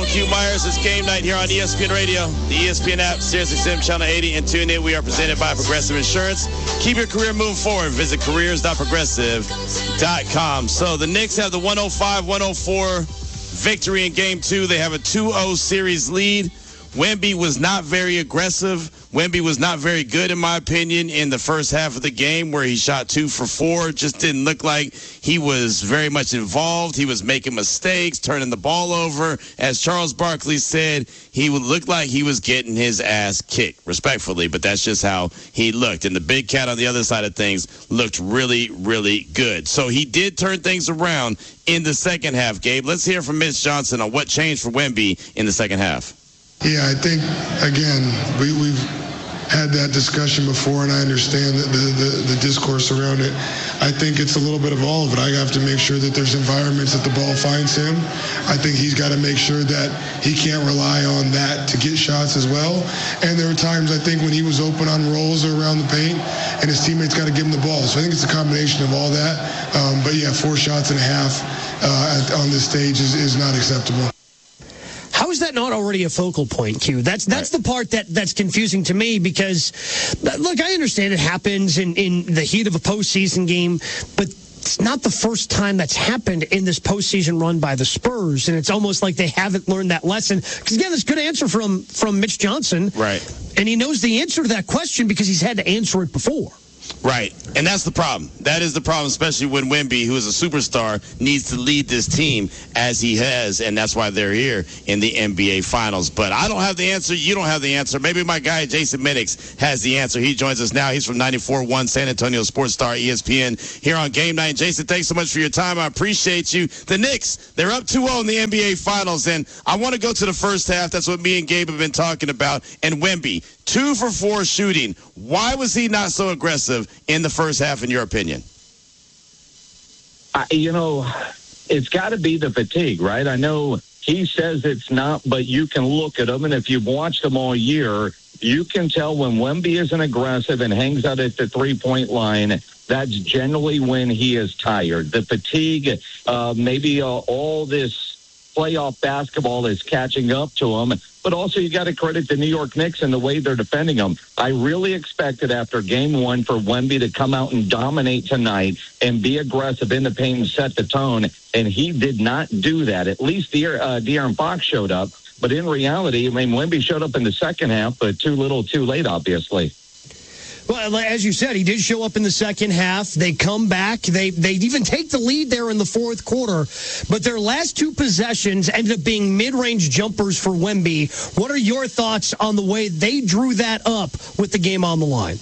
Q Myers. It's game night here on ESPN Radio, the ESPN app, SiriusXM Channel 80, and tune in. We are presented by Progressive Insurance. Keep your career moving forward. Visit careers.progressive.com. So the Knicks have the 105-104 victory in Game 2. They have a 2-0 series lead. Wemby was not very aggressive. Wemby was not very good, in my opinion, in the first half of the game where he shot 2 for 4. Just didn't look like he was very much involved. He was making mistakes, turning the ball over. As Charles Barkley said, he would look like he was getting his ass kicked, respectfully, but that's just how he looked. And the big cat on the other side of things looked really, really good. So he did turn things around in the second half, Gabe. Let's hear from Mitch Johnson on what changed for Wemby in the second half. Yeah, I think, again, we've had that discussion before, and I understand the discourse around it. I think it's a little bit of all of it. I have to make sure that there's environments that the ball finds him. I think he's got to make sure that he can't rely on that to get shots as well. And there were times, I think, when he was open on rolls or around the paint, and his teammates got to give him the ball. So I think it's a combination of all that. But, yeah, 4 shots and a half on this stage is not acceptable. How is that not already a focal point, Q? That's the part that's confusing to me because, look, I understand it happens in the heat of a postseason game, but it's not the first time that's happened in this postseason run by the Spurs, and it's almost like they haven't learned that lesson. Because, again, there's good answer from Mitch Johnson. Right. And he knows the answer to that question because he's had to answer it before. Right, and that's the problem. That is the problem, especially when Wemby, who is a superstar, needs to lead this team as he has, and that's why they're here in the NBA Finals. But I don't have the answer. You don't have the answer. Maybe my guy, Jason Minix, has the answer. He joins us now. He's from 94.1 San Antonio Sports Star ESPN here on Game Night. Jason, thanks so much for your time. I appreciate you. The Knicks, they're up 2-0 in the NBA Finals, and I want to go to the first half. That's what me and Gabe have been talking about. And Wemby, 2 for 4 shooting. Why was he not so aggressive in the first half, in your opinion? It's got to be the fatigue, right? I know he says it's not, but you can look at him, and if you've watched him all year, you can tell when Wemby isn't aggressive and hangs out at the three-point line, that's generally when he is tired. The fatigue, maybe all this playoff basketball is catching up to him, but also you got to credit the New York Knicks and the way they're defending them. I really expected after Game 1 for Wemby to come out and dominate tonight and be aggressive in the paint and set the tone, and he did not do that. At least De'Aaron Fox showed up, but in reality, Wemby showed up in the second half, but too little, too late, obviously. Well, as you said, he did show up in the second half. They come back. They even take the lead there in the fourth quarter. But their last 2 possessions ended up being mid-range jumpers for Wemby. What are your thoughts on the way they drew that up with the game on the line?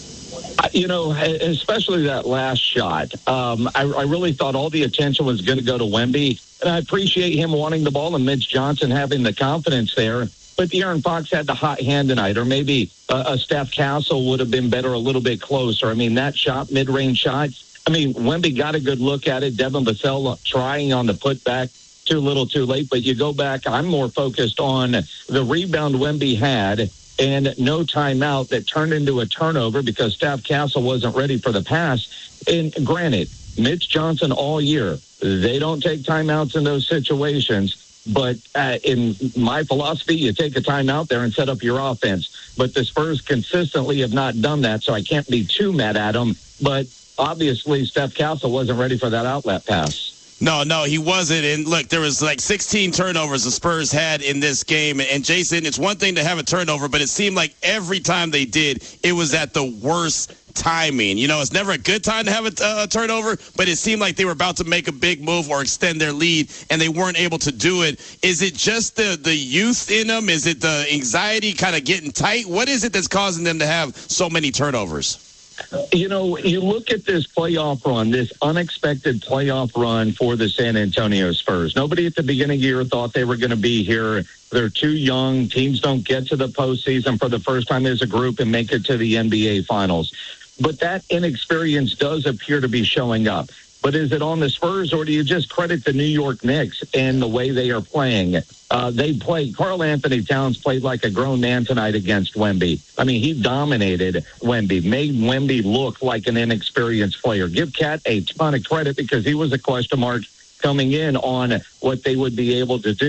Especially that last shot. I really thought all the attention was going to go to Wemby. And I appreciate him wanting the ball and Mitch Johnson having the confidence there. But De'Aaron Fox had the hot hand tonight, or maybe a Steph Castle would have been better a little bit closer. That shot, mid-range shot, Wemby got a good look at it. Devin Vassell trying on the putback, too little, too late. But you go back, I'm more focused on the rebound Wemby had and no timeout that turned into a turnover because Steph Castle wasn't ready for the pass. And granted, Mitch Johnson all year, they don't take timeouts in those situations. But in my philosophy, you take a timeout there and set up your offense. But the Spurs consistently have not done that, so I can't be too mad at them. But obviously, Steph Castle wasn't ready for that outlet pass. No, he wasn't. And look, there was like 16 turnovers the Spurs had in this game. And Jason, it's one thing to have a turnover, but it seemed like every time they did, it was at the worst timing. It's never a good time to have a turnover, but it seemed like they were about to make a big move or extend their lead, and they weren't able to do it. Is it just the youth in them? Is it the anxiety kind of getting tight? What is it that's causing them to have so many turnovers? You look at this playoff run, this unexpected playoff run for the San Antonio Spurs. Nobody at the beginning of the year thought they were going to be here. They're too young. Teams don't get to the postseason for the first time as a group and make it to the NBA Finals. But that inexperience does appear to be showing up. But is it on the Spurs, or do you just credit the New York Knicks and the way they are playing? Karl Anthony Towns played like a grown man tonight against Wemby. He dominated Wemby, made Wemby look like an inexperienced player. Give Cat a ton of credit because he was a question mark coming in on what they would be able to do.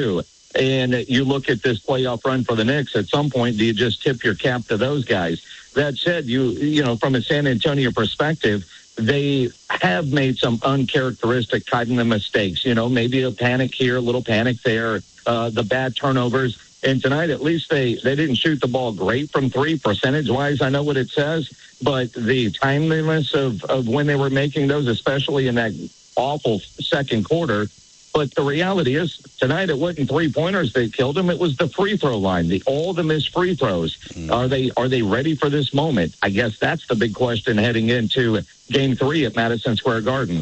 and you look at this playoff run for the Knicks, at some point, do you just tip your cap to those guys? That said, you know, from a San Antonio perspective, they have made some uncharacteristic kind of mistakes. You know, maybe a panic here, a little panic there, the bad turnovers. And tonight, at least they didn't shoot the ball great from three. Percentage-wise, I know what it says. But the timeliness of when they were making those, especially in that awful second quarter. But the reality is, tonight it wasn't three-pointers that killed them. It was the free throw line, all the missed free throws. Are they ready for this moment? I guess that's the big question heading into Game 3 at Madison Square Garden.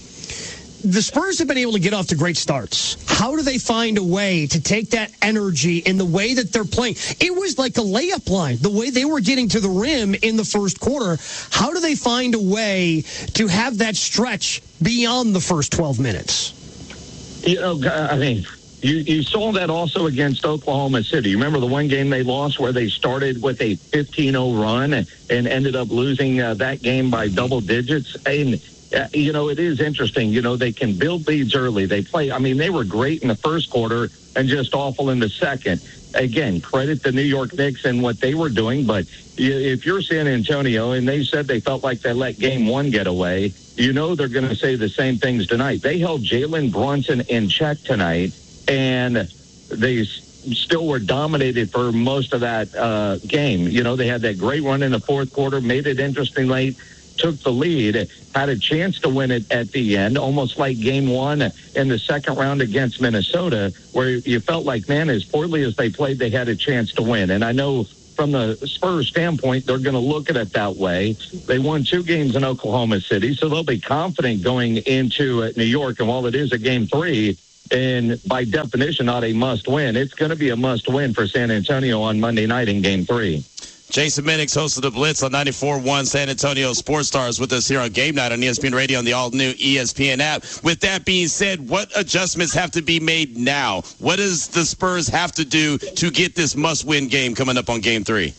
The Spurs have been able to get off to great starts. How do they find a way to take that energy in the way that they're playing? It was like a layup line, the way they were getting to the rim in the first quarter. How do they find a way to have that stretch beyond the first 12 minutes? You know, I mean, you saw that also against Oklahoma City. You remember the one game they lost where they started with a 15-0 run and ended up losing that game by double digits? And you know, it is interesting. You know, they can build leads early. They were great in the first quarter and just awful in the second. Again, credit the New York Knicks and what they were doing. But if you're San Antonio, and they said they felt like they let Game 1 get away, you know they're going to say the same things tonight. They held Jalen Brunson in check tonight, and they still were dominated for most of that game. You know, they had that great run in the fourth quarter, made it interesting late, took the lead, had a chance to win it at the end, almost like Game 1 in the second round against Minnesota, where you felt like, man, as poorly as they played, they had a chance to win. And I know from the Spurs standpoint, they're going to look at it that way. They won 2 games in Oklahoma City, so they'll be confident going into New York. And while it is a Game 3, and by definition not a must-win, it's going to be a must-win for San Antonio on Monday night in Game 3. Jason Minix, host of The Blitz on 94.1 San Antonio Sports Stars, with us here on Game Night on ESPN Radio and the all-new ESPN app. With that being said, what adjustments have to be made now? What does the Spurs have to do to get this must-win game coming up on Game 3?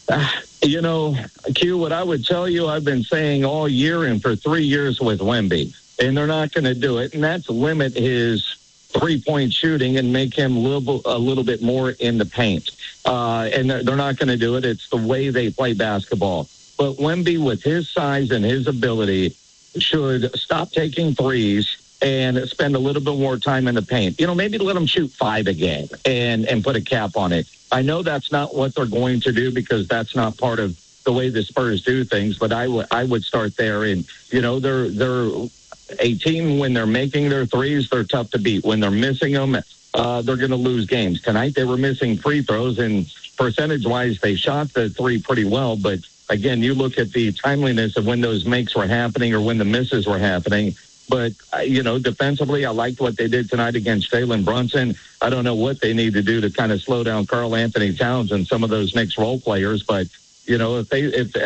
You know, Q, what I would tell you, I've been saying all year and for 3 years with Wemby, and they're not going to do it, and that's limit his three-point shooting and make him live a little bit more in the paint. And they're not going to do it. It's the way they play basketball. But Wemby, with his size and his ability, should stop taking threes and spend a little bit more time in the paint. You know, maybe let him shoot 5 a game and put a cap on it. I know that's not what they're going to do because that's not part of the way the Spurs do things, but I would start there. And, you know, they're a team, when they're making their threes, they're tough to beat. When they're missing them, they're going to lose games. Tonight they were missing free throws, and percentage-wise they shot the three pretty well. But, again, you look at the timeliness of when those makes were happening or when the misses were happening. But, you know, defensively, I liked what they did tonight against Jalen Brunson. I don't know what they need to do to kind of slow down Karl Anthony Towns and some of those Knicks role players. But, you know, if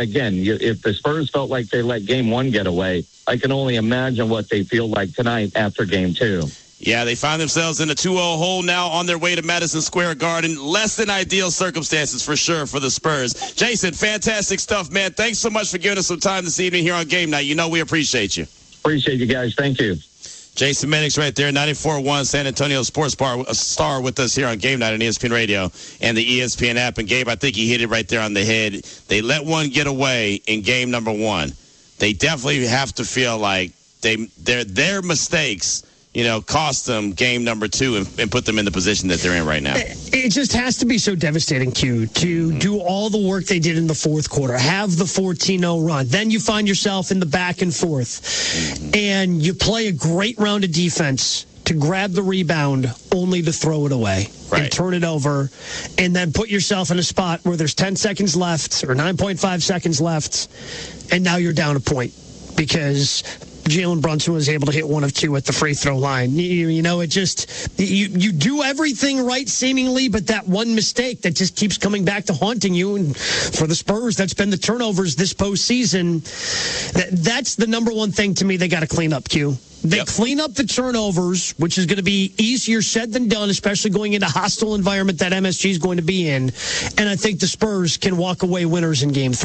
the Spurs felt like they let Game 1 get away, I can only imagine what they feel like tonight after Game 2. Yeah, they find themselves in a 2-0 hole now on their way to Madison Square Garden. Less than ideal circumstances for sure for the Spurs. Jason, fantastic stuff, man. Thanks so much for giving us some time this evening here on Game Night. You know we appreciate you. Appreciate you guys. Thank you. Jason Minix right there, 94.1 San Antonio Sports Bar, a star with us here on Game Night on ESPN Radio and the ESPN app. And Gabe, I think he hit it right there on the head. They let one get away in game number 1. They definitely have to feel like their mistakes, you know, cost them game number 2 and put them in the position that they're in right now. It just has to be so devastating, Q, to do all the work they did in the fourth quarter, have the 14-0 run. Then you find yourself in the back and forth, and you play a great round of defense to grab the rebound only to throw it away and turn it over, and then put yourself in a spot where there's 10 seconds left or 9.5 seconds left, and now you're down a point because Jalen Brunson was able to hit 1 of 2 at the free throw line. You know, it just, you do everything right seemingly, but that one mistake that just keeps coming back to haunting you. And for the Spurs, that's been the turnovers this postseason. That's the number one thing to me they got to clean up, Q. They clean up the turnovers, which is going to be easier said than done, especially going into a hostile environment that MSG is going to be in. And I think the Spurs can walk away winners in Game 3.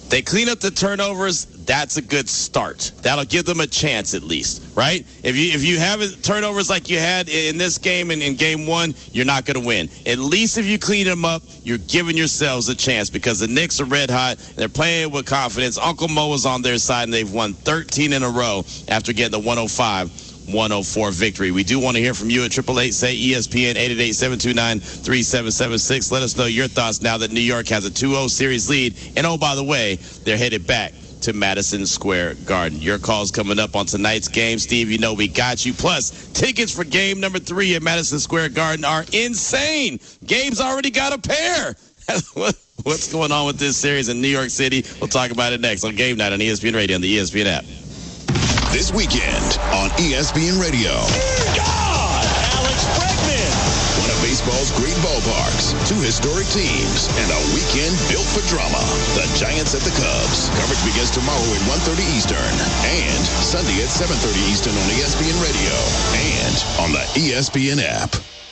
They clean up the turnovers. That's a good start. That'll give them a chance at least, right? If you have turnovers like you had in this game and in game one, you're not going to win. At least if you clean them up, you're giving yourselves a chance because the Knicks are red hot. They're playing with confidence. Uncle Mo is on their side, and they've won 13 in a row after getting the 105-104 victory. We do want to hear from you at 888-SAY-ESPN, 888-729-3776. Let us know your thoughts now that New York has a 2-0 series lead. And, oh, by the way, they're headed back to Madison Square Garden. Your call's coming up on tonight's game. Steve, you know we got you. Plus, tickets for game number 3 at Madison Square Garden are insane. Gabe's already got a pair. What's going on with this series in New York City? We'll talk about it next on Game Night on ESPN Radio and the ESPN app. This weekend on ESPN Radio. Alex Bregman. One of baseball's great ballparks, 2 historic teams, and a weekend built for drama. The Giants at the Cubs. Coverage begins tomorrow at 1:30 Eastern and Sunday at 7:30 Eastern on ESPN Radio and on the ESPN app.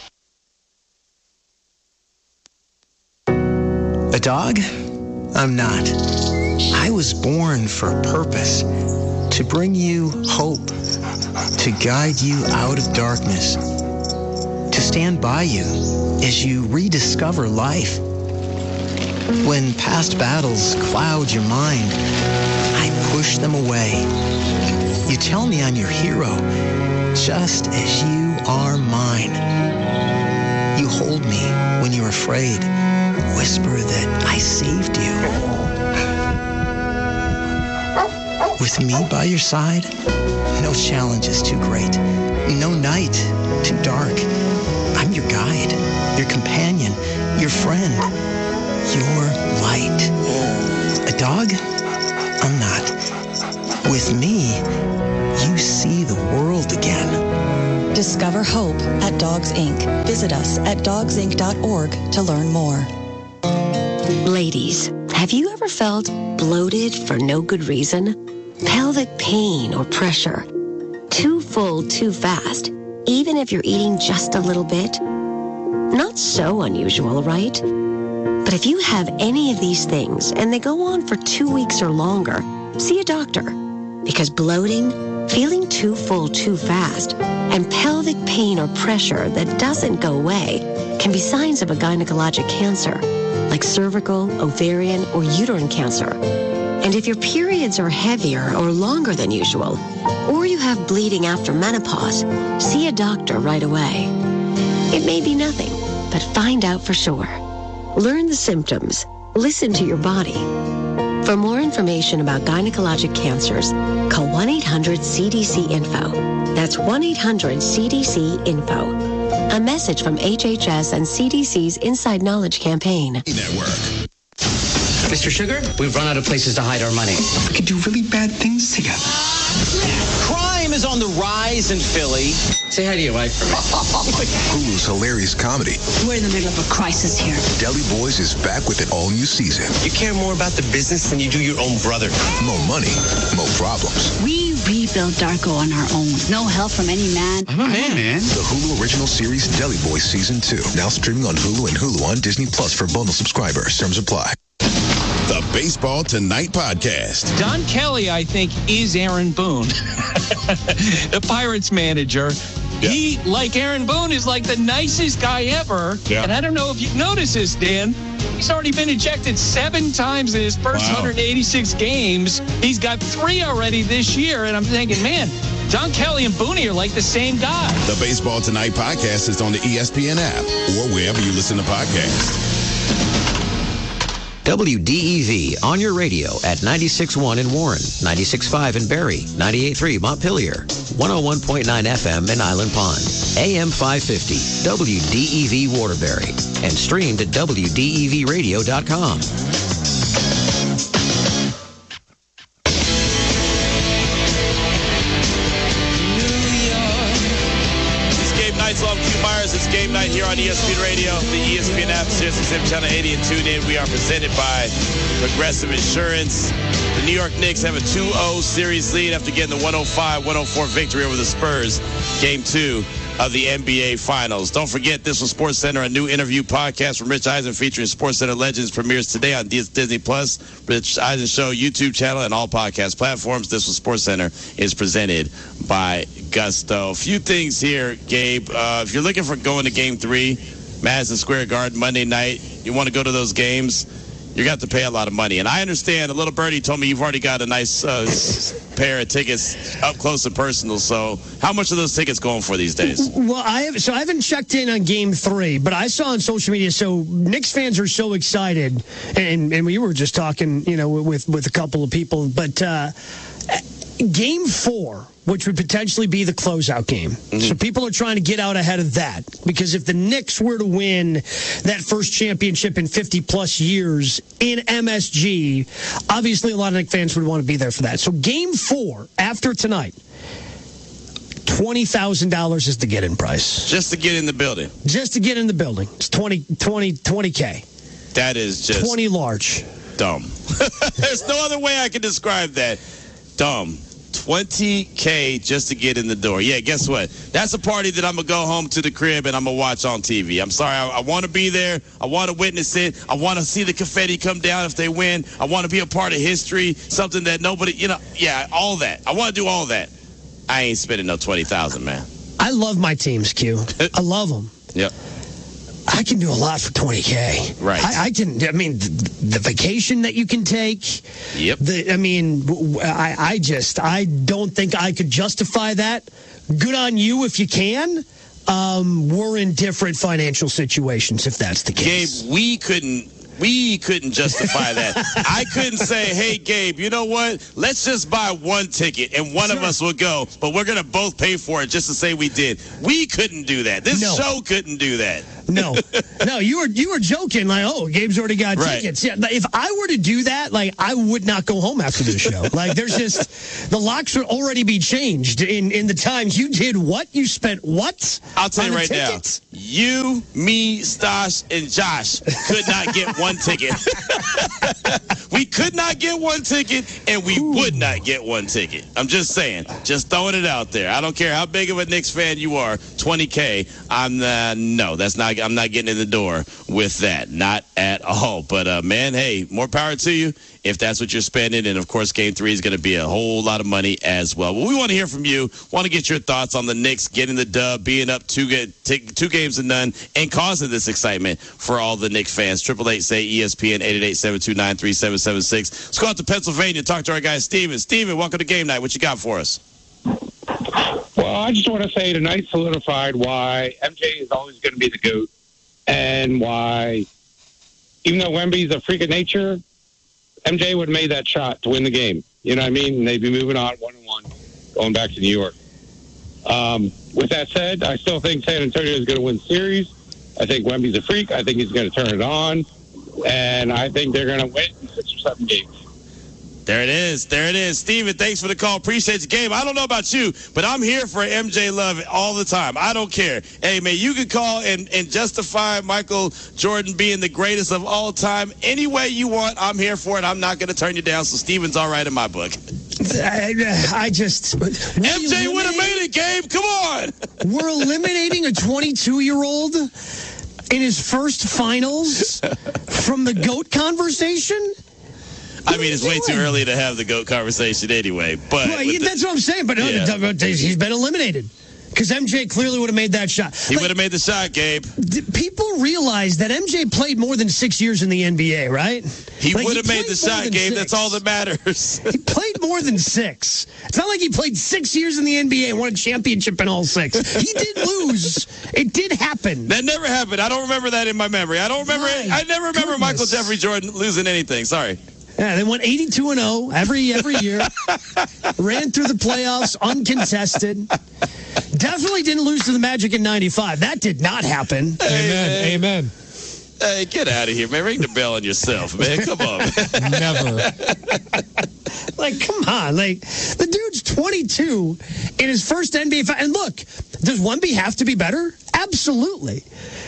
A dog? I'm not. I was born for a purpose. To bring you hope, to guide you out of darkness, to stand by you as you rediscover life. When past battles cloud your mind, I push them away. You tell me I'm your hero, just as you are mine. You hold me when you're afraid, whisper that I saved you. With me by your side, no challenge is too great, no night too dark. I'm your guide, your companion, your friend, your light. A dog? I'm not. With me, you see the world again. Discover hope at Dogs Inc. Visit us at dogsinc.org to learn more. Ladies, have you ever felt bloated for no good reason? Pelvic pain or pressure? Too full, too fast, even if you're eating just a little bit? Not so unusual, right? But if you have any of these things and they go on for 2 weeks or longer, see a doctor. Because bloating, feeling too full too fast, and pelvic pain or pressure that doesn't go away can be signs of a gynecologic cancer, like cervical, ovarian, or uterine cancer. And if your periods are heavier or longer than usual, or you have bleeding after menopause, see a doctor right away. It may be nothing, but find out for sure. Learn the symptoms. Listen to your body. For more information about gynecologic cancers, call 1-800-CDC-INFO. That's 1-800-CDC-INFO. A message from HHS and CDC's Inside Knowledge campaign. Network. Mr. Sugar, we've run out of places to hide our money. We could do really bad things together. Crime is on the rise in Philly. Say hi to your wife for me. Hulu's hilarious comedy. We're in the middle of a crisis here. Deli Boys is back with an all-new season. You care more about the business than you do your own brother. More money, more problems. We rebuilt Darko on our own. No help from any man. I'm a man. The Hulu original series Deli Boys Season 2. Now streaming on Hulu and Hulu on Disney Plus for bundle subscribers. Terms apply. The Baseball Tonight podcast. Don Kelly, I think, is Aaron Boone, the Pirates manager. Yeah. He, like Aaron Boone, is like the nicest guy ever. Yeah. And I don't know if you've noticed this, Dan. He's already been ejected 7 times in his first 186 games. He's got 3 already this year. And I'm thinking, man, Don Kelly and Booney are like the same guy. The Baseball Tonight podcast is on the ESPN app or wherever you listen to podcasts. WDEV on your radio at 96.1 in Warren, 96.5 in Barrie, 98.3 Montpelier, 101.9 FM in Island Pond, AM 550, WDEV Waterbury, and streamed at WDEVradio.com. It's game night here on ESPN Radio, the ESPN app, SiriusXM Channel 80, and tune in. We are presented by Progressive Insurance. The New York Knicks have a 2-0 series lead after getting the 105-104 victory over the Spurs. Game 2 of the NBA Finals. Don't forget, this was SportsCenter, a new interview podcast from Rich Eisen featuring SportsCenter legends, premieres today on Disney Plus, Rich Eisen Show YouTube channel, and all podcast platforms. This was SportsCenter is presented by Gusto. A few things here, Gabe. If you're looking for going to Game 3, Madison Square Garden, Monday night, you want to go to those games, you're going to have to pay a lot of money. And I understand, a little birdie told me you've already got a nice pair of tickets up close and personal. So how much are those tickets going for these days? Well, I haven't checked in on Game 3, but I saw on social media, so Knicks fans are so excited. And we were just talking, with a couple of people. But Game 4, which would potentially be the closeout game. Mm-hmm. So people are trying to get out ahead of that. Because if the Knicks were to win that first championship in 50-plus years in MSG, obviously a lot of Knicks fans would want to be there for that. So Game 4, after tonight, $20,000 is the get-in price. Just to get in the building? Just to get in the building. It's $20K. That is just... 20 large. Dumb. There's no other way I can describe that. Dumb. $20K just to get in the door. Yeah, guess what? That's a party that I'm going to go home to the crib and I'm going to watch on TV. I'm sorry. I want to be there. I want to witness it. I want to see the confetti come down if they win. I want to be a part of history, something that nobody, all that. I want to do all that. I ain't spending no $20,000, man. I love my teams, Q. I love them. Yep. I can do a lot for $20K. Right. The vacation that you can take. Yep. I don't think I could justify that. Good on you if you can. We're in different financial situations if that's the case. Gabe, we couldn't justify that. I couldn't say, hey, Gabe, you know what? Let's just buy one ticket and one of us will go, but we're going to both pay for it just to say we did. We couldn't do that. This show couldn't do that. No, you were joking. Like, oh, Gabe's already got tickets. Yeah, if I were to do that, I would not go home after the show. There's just the locks would already be changed in the times you did what you spent what. I'll tell you right now, you, me, Stosh, and Josh could not get one ticket. We could not get one ticket, and we would not get one ticket. I'm just saying, just throwing it out there. I don't care how big of a Knicks fan you are. $20K. I'm not getting in the door with that. Not at all. But, man, hey, more power to you if that's what you're spending. And, of course, Game 3 is going to be a whole lot of money as well. Well, we want to hear from you. Want to get your thoughts on the Knicks getting the dub, being up two games to none, and causing this excitement for all the Knicks fans. 888-SAY-ESPN, 888-729-3776. Let's go out to Pennsylvania and talk to our guy, Steven. Steven, welcome to Game Night. What you got for us? Well, I just want to say tonight solidified why MJ is always going to be the GOAT and why, even though Wemby's a freak of nature, MJ would have made that shot to win the game. You know what I mean? And they'd be moving on 1-1, going back to New York. With that said, I still think San Antonio is going to win the series. I think Wemby's a freak. I think he's going to turn it on. And I think they're going to win 6 or 7 games. There it is. Steven, thanks for the call. Appreciate the game. I don't know about you, but I'm here for MJ Love all the time. I don't care. Hey, man, you can call and justify Michael Jordan being the greatest of all time any way you want. I'm here for it. I'm not going to turn you down, so Steven's all right in my book. MJ would have made it, Gabe. Come on. We're eliminating a 22-year-old in his first finals from the GOAT conversation? I mean, it's way too early to have the GOAT conversation anyway. But that's what I'm saying. But he's been eliminated because MJ clearly would have made that shot. He would have made the shot, Gabe. People realize that MJ played more than 6 years in the NBA, right? He would have made the shot, Gabe. That's all that matters. He played more than 6. It's not like he played 6 years in the NBA and won a championship in all 6. He did lose. It did happen. That never happened. I don't remember that in my memory. I never remember Michael Jeffrey Jordan losing anything. Sorry. Yeah, they went 82-0 every year. Ran through the playoffs uncontested. Definitely didn't lose to the Magic in 95. That did not happen. Amen. Hey, get out of here, man. Ring the bell on yourself, man. Come on, man. Never. Come on. The dude's 22 in his first NBA. And look, does Wemby have to be better? Absolutely.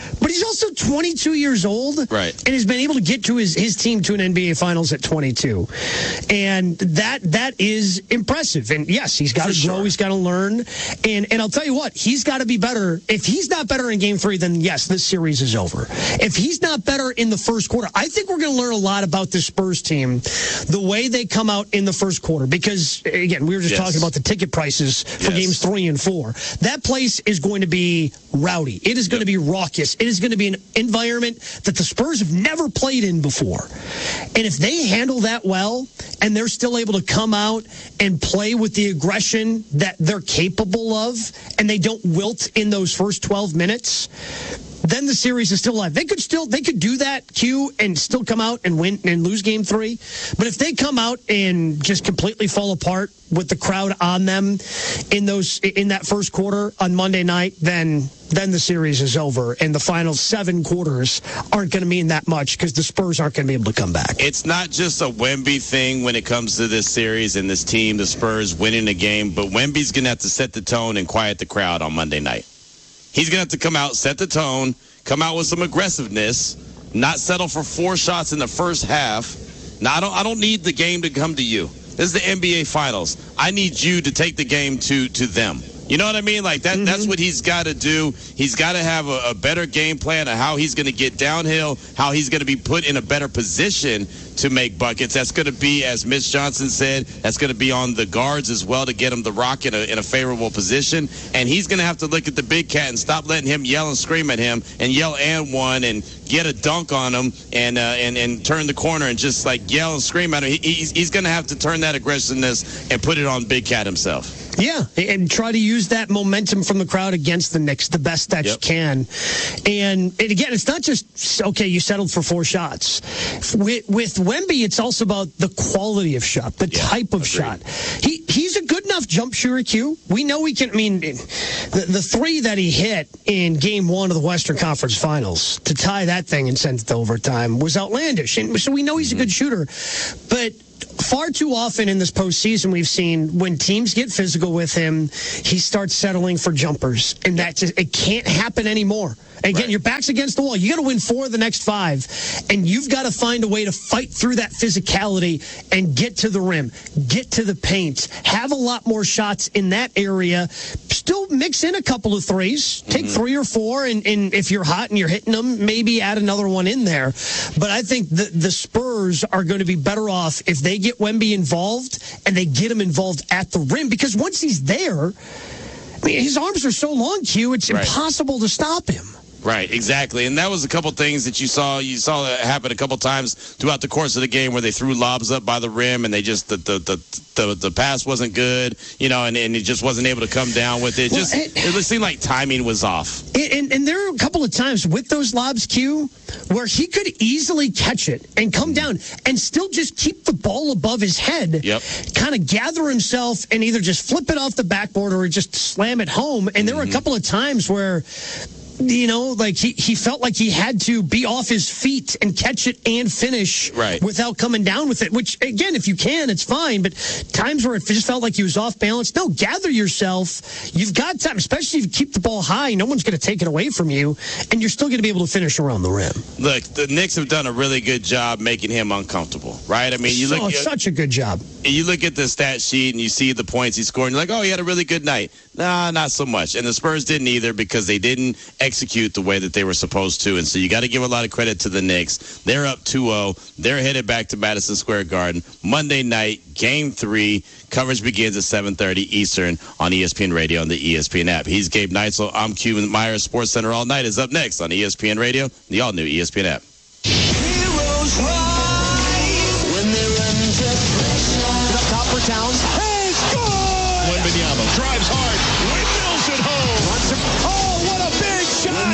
But he's also 22 years old. Right. And has been able to get to his team to an NBA Finals at 22. And that is impressive. And yes, he's got to grow. He's got to learn. And I'll tell you what, he's got to be better. If he's not better in Game 3, then yes, this series is over. If he's not better in the first quarter, I think we're going to learn a lot about this Spurs team, the way they come out in the first quarter. Because, again, we were just talking about the ticket prices for Games 3 and 4. That place is going to be rowdy. It is going to be raucous. It is going to be an environment that the Spurs have never played in before. And if they handle that well, and they're still able to come out and play with the aggression that they're capable of, and they don't wilt in those first 12 minutes, then the series is still alive. They could do that, Q, and still come out and win and lose Game 3. But if they come out and just completely fall apart with the crowd on them in that first quarter on Monday night, then the series is over, and the final 7 quarters aren't going to mean that much because the Spurs aren't going to be able to come back. It's not just a Wemby thing when it comes to this series and this team, the Spurs winning the game, but Wemby's going to have to set the tone and quiet the crowd on Monday night. He's going to have to come out, set the tone, come out with some aggressiveness, not settle for 4 shots in the first half. Now, I don't need the game to come to you. This is the NBA Finals. I need you to take the game to them. You know what I mean? Like that. That's what he's got to do. He's got to have a better game plan of how he's going to get downhill, how he's going to be put in a better position to make buckets. That's going to be, as Mitch Johnson said, that's going to be on the guards as well to get him the rock in a favorable position. And he's going to have to look at the big cat and stop letting him yell and scream at him and yell and one and get a dunk on him and turn the corner and just like yell and scream at him. He's going to have to turn that aggressiveness and put it on big cat himself. Yeah, and try to use that momentum from the crowd against the Knicks the best that you can. And again, it's not just, okay, you settled for 4 shots. With Wemby, it's also about the quality of shot, the type of shot. He's a good enough jump shooter, Q. We know he can, the 3 that he hit in Game 1 of the Western Conference Finals to tie that thing and send it to overtime was outlandish. And so we know he's a good shooter. But far too often in this postseason, we've seen when teams get physical with him, he starts settling for jumpers, and it can't happen anymore. Again, your back's against the wall. You got to win 4 of the next 5, and you've got to find a way to fight through that physicality and get to the rim, get to the paint, have a lot more shots in that area. Still mix in a couple of 3s, take 3 or 4, and if you're hot and you're hitting them, maybe add another one in there. But I think the Spurs are going to be better off if they get Wemby involved and they get him involved at the rim, because once he's there, his arms are so long, Q, it's impossible to stop him. Right, exactly. And that was a couple things that you saw that happen a couple times throughout the course of the game where they threw lobs up by the rim and they just the pass wasn't good, and he just wasn't able to come down with it. It seemed like timing was off. And there are a couple of times with those lobs, Q, where he could easily catch it and come down and still just keep the ball above his head. Yep. Kind of gather himself and either just flip it off the backboard or just slam it home. And there were a couple of times where he felt like he had to be off his feet and catch it and finish without coming down with it, which, again, if you can, it's fine. But times where it just felt like he was off balance, no, gather yourself. You've got time, especially if you keep the ball high. No one's going to take it away from you, and you're still going to be able to finish around the rim. Look, the Knicks have done a really good job making him uncomfortable, right? Such a good job. You look at the stat sheet and you see the points he scored, and you're like, oh, he had a really good night. Nah, not so much. And the Spurs didn't either because they didn't execute the way that they were supposed to. And so you got to give a lot of credit to the Knicks. They're up 2-0. They're headed back to Madison Square Garden. Monday night, Game 3. Coverage begins at 7:30 Eastern on ESPN Radio and the ESPN app. He's Gabe Neitzel. I'm Cuban Myers. Sports Center All Night is up next on ESPN Radio, the all-new ESPN app. Heroes rise when they run into pressure. Up top for Towns. Hey, score! Wembanyama drives hard. Windmills at home. Oh, what a big shot!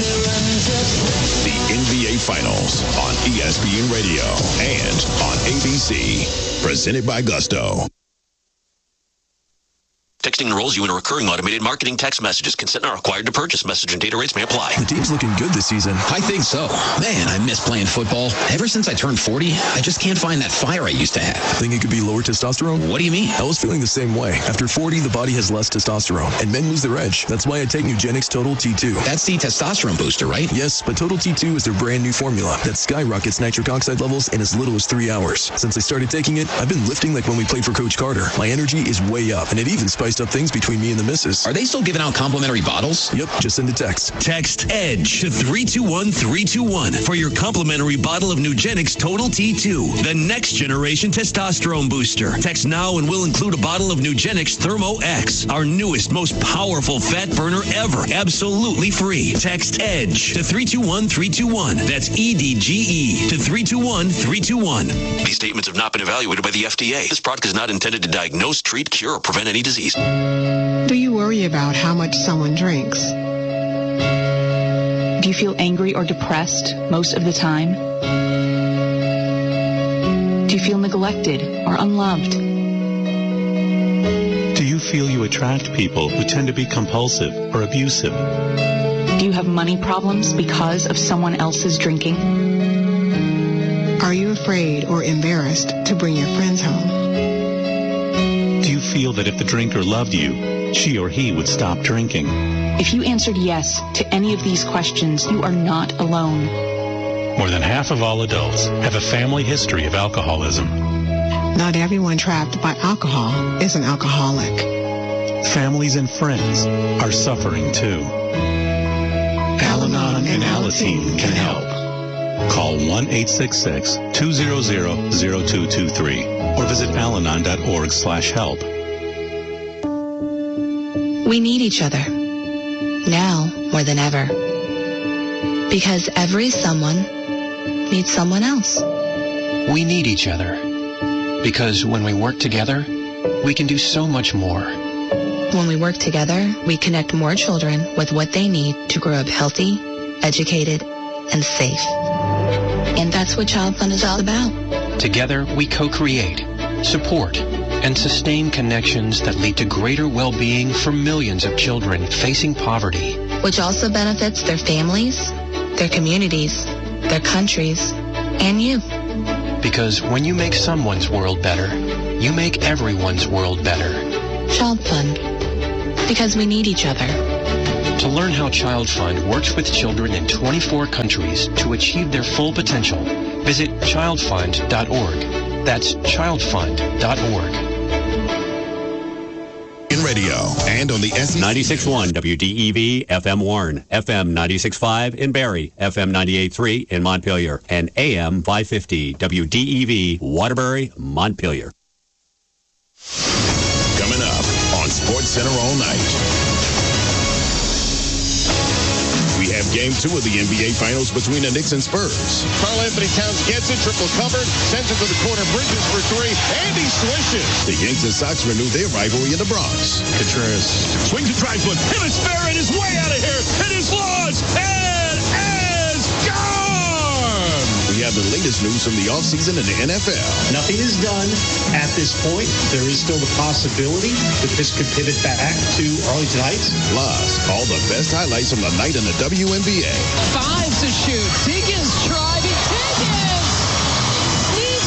The NBA Finals on ESPN Radio and on ABC. Presented by Gusto. Texting enrolls you in a recurring automated marketing text messages. Consent not required to purchase. Message and data rates may apply. The team's looking good this season. I think so. Man, I miss playing football. Ever since I turned 40, I just can't find that fire I used to have. Think it could be lower testosterone? What do you mean? I was feeling the same way. After 40, the body has less testosterone, and men lose their edge. That's why I take Nugenix Total T2. That's the testosterone booster, right? Yes, but Total T2 is their brand new formula that skyrockets nitric oxide levels in as little as 3 hours. Since I started taking it, I've been lifting like when we played for Coach Carter. My energy is way up, and it even spiced up things between me and the missus. Are they still giving out complimentary bottles? Yep, just send a text. Text EDGE to 321-321 for your complimentary bottle of Nugenix Total T2, the next generation testosterone booster. Text now and we'll include a bottle of Nugenix Thermo X, our newest, most powerful fat burner ever. Absolutely free. Text EDGE to 321-321. That's EDGE to 321-321. These statements have not been evaluated by the FDA. This product is not intended to diagnose, treat, cure, or prevent any disease. Do you worry about how much someone drinks? Do you feel angry or depressed most of the time? Do you feel neglected or unloved? Do you feel you attract people who tend to be compulsive or abusive? Do you have money problems because of someone else's drinking? Are you afraid or embarrassed to bring your friends home? Do you feel that if the drinker loved you, she or he would stop drinking? If you answered yes to any of these questions, you are not alone. More than half of all adults have a family history of alcoholism. Not everyone trapped by alcohol is an alcoholic. Families and friends are suffering too. Al-Anon and Alateen can help. Call 1-866-200-0223 or visit alanon.org/help. We need each other, now more than ever, because every someone needs someone else. We need each other, because when we work together, we can do so much more. When we work together, we connect more children with what they need to grow up healthy, educated, and safe. And that's what Child Fund is all about. Together, we co-create, support, and sustain connections that lead to greater well-being for millions of children facing poverty. Which also benefits their families, their communities, their countries, and you. Because when you make someone's world better, you make everyone's world better. Child Fund. Because we need each other. To learn how Child Fund works with children in 24 countries to achieve their full potential, visit childfund.org. That's childfund.org. In radio and on the SEC. 96.1 WDEV FM Warren, FM 96.5 in Barrie, FM 98.3 in Montpelier, and AM 550 WDEV Waterbury, Montpelier. Coming up on Sports Center all night. We have Game 2 of the NBA Finals between the Knicks and Spurs. Karl Anthony Towns gets it, triple covered, sends it to the corner, Bridges for three, and he swishes. The Yanks and Sox renew their rivalry in the Bronx. Contreras swings and drives one. Pivots fair and is way out of here. It is launched and is gone. We have the latest news from the offseason in the NFL. Nothing is done at this point. There is still the possibility that this could pivot back to Arlington Heights. Plus, all the best highlights from the night in the WNBA. 5 to shoot. Diggins driving. Diggins! He's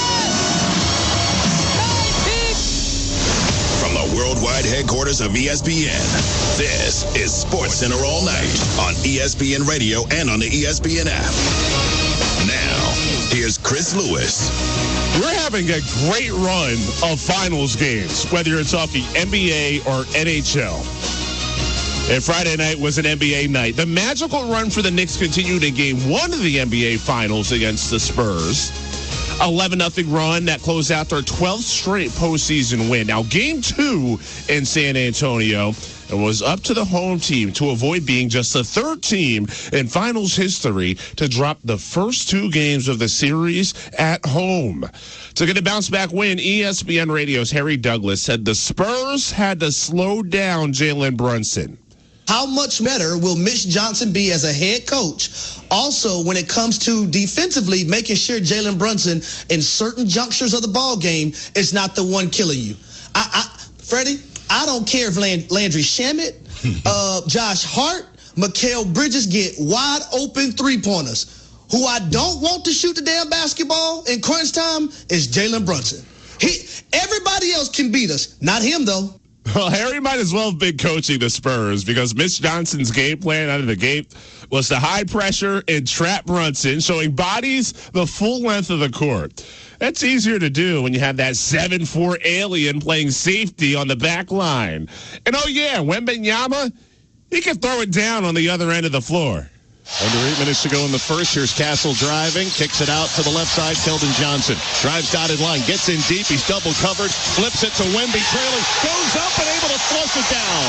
passed! From the worldwide headquarters of ESPN, this is Sports Center all night on ESPN Radio and on the ESPN app. Now, here's Chris Lewis. We're having a great run of finals games, whether you're talking NBA or NHL. And Friday night was an NBA night. The magical run for the Knicks continued in Game 1 of the NBA Finals against the Spurs. 11-0 run that closed out their 12th straight postseason win. Now, Game 2 in San Antonio, it was up to the home team to avoid being just the third team in finals history to drop the first 2 games of the series at home. To get a bounce-back win, ESPN Radio's Harry Douglas said the Spurs had to slow down Jalen Brunson. How much better will Mitch Johnson be as a head coach? Also, when it comes to defensively, making sure Jalen Brunson in certain junctures of the ball game is not the one killing you. Freddie, I don't care if Landry Shamet, Josh Hart, Mikal Bridges get wide open three-pointers. Who I don't want to shoot the damn basketball in crunch time is Jalen Brunson. Everybody else can beat us. Not him, though. Well, Harry might as well have been coaching the Spurs because Mitch Johnson's game plan out of the gate was to high pressure and trap Brunson, showing bodies the full length of the court. That's easier to do when you have that 7'4" alien playing safety on the back line. And oh yeah, Wembanyama, he can throw it down on the other end of the floor. Under 8 minutes to go in the first. Here's Castle driving, kicks it out to the left side. Keldon Johnson drives dotted line, gets in deep. He's double covered, flips it to Wemby, trailing, goes up and able to flush it down.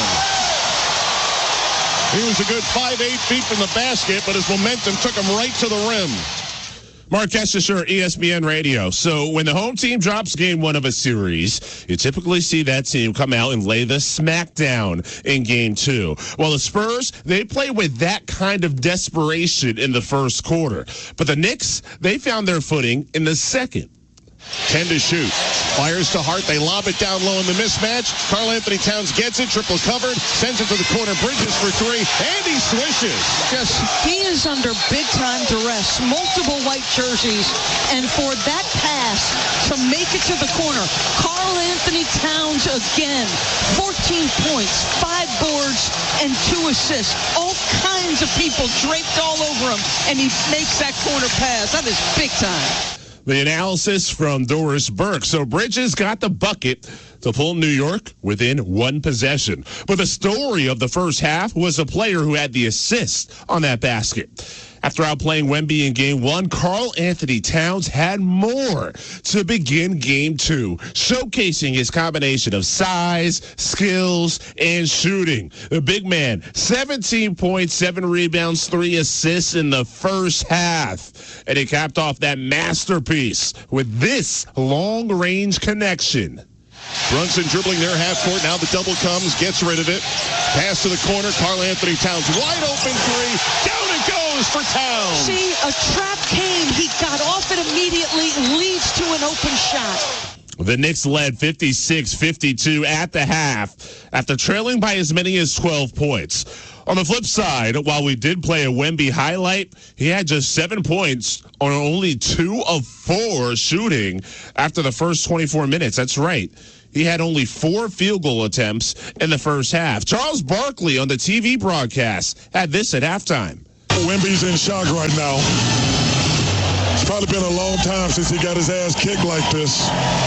He was a good 5-8 feet from the basket, but his momentum took him right to the rim. Mark Escher, ESPN Radio. So when the home team drops game one of a series, you typically see that team come out and lay the smackdown in game two. Well, the Spurs, they play with that kind of desperation in the first quarter. But the Knicks, they found their footing in the second. 10 to shoot. Fires to Hart. They lob it down low in the mismatch. Karl-Anthony Towns gets it. Triple covered. Sends it to the corner. Bridges for three. And he swishes. Yes, he is under big-time duress. Multiple white jerseys. And for that pass to make it to the corner, Karl-Anthony Towns again. 14 points, 5 boards, and 2 assists. All kinds of people draped all over him. And he makes that corner pass. That is big time. The analysis from Doris Burke. So Bridges got the bucket to pull New York within one possession. But the story of the first half was a player who had the assist on that basket. After outplaying Wemby in game one, Karl-Anthony Towns had more to begin game two, showcasing his combination of size, skills, and shooting. The big man, 17 points, 7 rebounds, 3 assists in the first half. And he capped off that masterpiece with this long-range connection. Brunson dribbling their half court. Now the double comes, gets rid of it. Pass to the corner. Karl-Anthony Towns, wide open three. Down it goes for Towns. See, a trap came. He got off it immediately. Leads to an open shot. The Knicks led 56-52 at the half after trailing by as many as 12 points. On the flip side, while we did play a Wemby highlight, he had just 7 points on only 2 of 4 shooting after the first 24 minutes. That's right. He had only 4 field goal attempts in the first half. Charles Barkley on the TV broadcast had this at halftime. Wemby's in shock right now. It's probably been a long time since he got his ass kicked like this.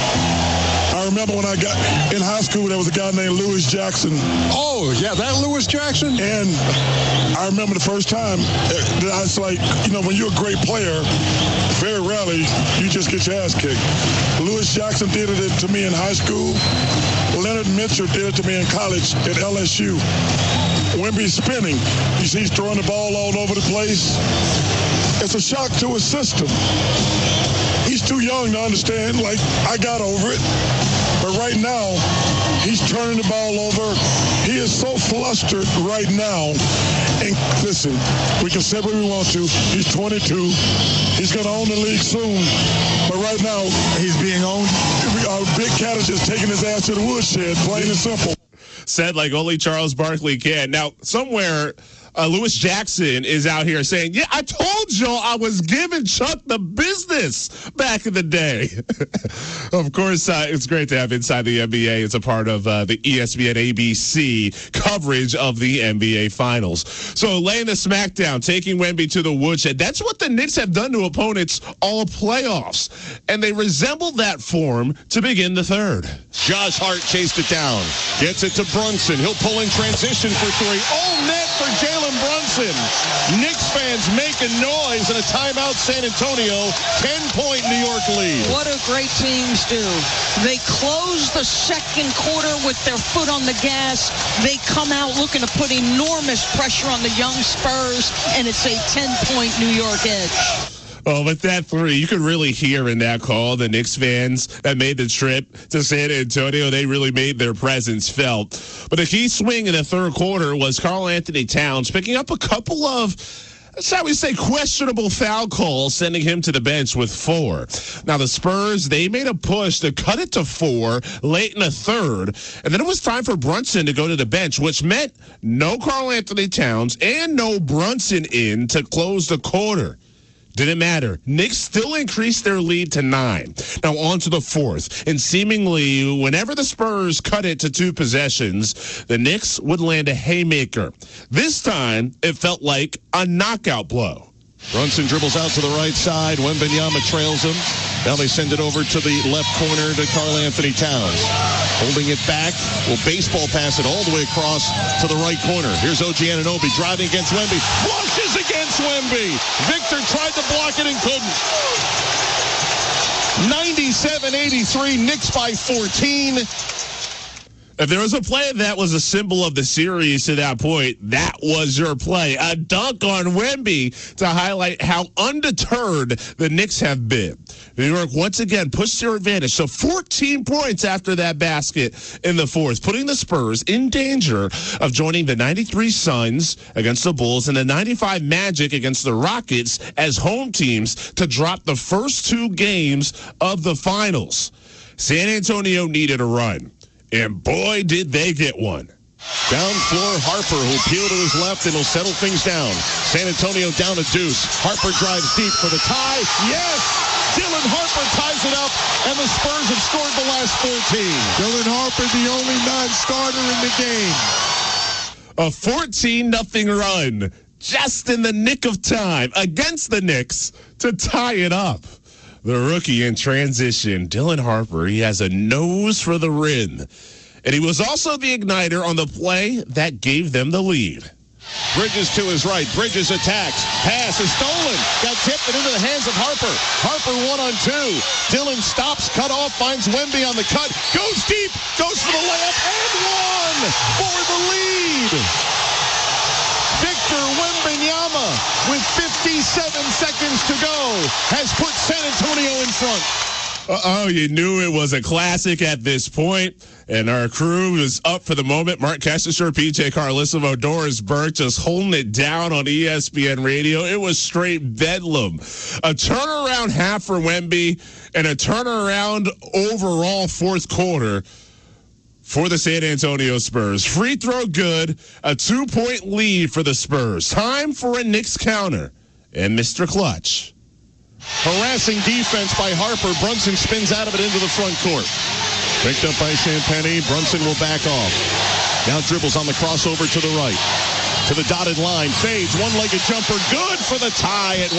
I remember when I got in high school, there was a guy named Lewis Jackson. Oh, yeah, that Lewis Jackson? And I remember the first time, I was like, you know, when you're a great player, very rarely you just get your ass kicked. Lewis Jackson did it to me in high school. Leonard Mitchell did it to me in college at LSU. Wemby's spinning. You see he's throwing the ball all over the place. It's a shock to his system. He's too young to understand. Like, I got over it. But right now, he's turning the ball over. He is so flustered right now. And listen, we can say what we want to. He's 22. He's going to own the league soon. But right now, he's being owned. Big Cat is just taking his ass to the woodshed, plain and simple. Said like only Charles Barkley can. Now, somewhere, Lewis Jackson is out here saying, yeah, I told y'all I was giving Chuck the business back in the day. Of course, it's great to have Inside the NBA. It's a part of the ESPN ABC coverage of the NBA Finals. So laying the smackdown, taking Wemby to the woodshed. That's what the Knicks have done to opponents all playoffs. And they resemble that form to begin the third. Josh Hart chased it down. Gets it to Brunson. He'll pull in transition for three. Oh, net for Jalen Brunson. Knicks fans making noise in a timeout. San Antonio, 10-point New York lead. What do great teams do? They close the second quarter with their foot on the gas. They come out looking to put enormous pressure on the young Spurs, and it's a 10-point New York edge. Oh, but that three, you could really hear in that call the Knicks fans that made the trip to San Antonio. They really made their presence felt. But the key swing in the third quarter was Karl-Anthony Towns picking up a couple of shall we say, questionable foul call, sending him to the bench with 4. Now, the Spurs, they made a push to cut it to 4 late in the third, and then it was time for Brunson to go to the bench, which meant no Karl-Anthony Towns and no Brunson in to close the quarter. Didn't matter. Knicks still increased their lead to 9. Now on to the fourth. And seemingly, whenever the Spurs cut it to 2 possessions, the Knicks would land a haymaker. This time, it felt like a knockout blow. Brunson dribbles out to the right side. Wembanyama trails him. Now they send it over to the left corner to Karl-Anthony Towns. Holding it back. Will baseball pass it all the way across to the right corner. Here's OG Anunoby driving against Wemby. Flushes against Wemby. Victor tried to block it and couldn't. 97-83, Knicks by 14. If there was a play that was a symbol of the series to that point, that was your play. A dunk on Wemby to highlight how undeterred the Knicks have been. New York once again pushed their advantage. So 14 points after that basket in the fourth, putting the Spurs in danger of joining the 93 Suns against the Bulls and the 95 Magic against the Rockets as home teams to drop the first 2 games of the finals. San Antonio needed a run. And boy, did they get one. Down floor, Harper, who'll peel to his left and will settle things down. San Antonio down a deuce. Harper drives deep for the tie. Yes! Dylan Harper ties it up, and the Spurs have scored the last 14. Dylan Harper, the only non-starter in the game. A 14-0 run, just in the nick of time against the Knicks to tie it up. The rookie in transition, Dylan Harper, he has a nose for the rim. And he was also the igniter on the play that gave them the lead. Bridges to his right. Bridges attacks. Pass is stolen. Got tipped and into the hands of Harper. Harper 1-on-2. Dylan stops, cut off, finds Wemby on the cut. Goes deep, goes for the layup, and one for the lead. Victor Wembanyama, with 57 seconds to go, has put San Antonio in front. You knew it was a classic at this point, and our crew was up for the moment. Mark Kestecher, PJ Carlissimo, Doris Burke just holding it down on ESPN Radio. It was straight bedlam. A turnaround half for Wemby and a turnaround overall fourth quarter for the San Antonio Spurs. Free throw good, a 2-point lead for the Spurs. Time for a Knicks counter. And Mr. Clutch. Harassing defense by Harper. Brunson spins out of it into the front court. Picked up by Champagnie. Brunson will back off. Now dribbles on the crossover to the right. To the dotted line. Fades. One-legged jumper. Good for the tie at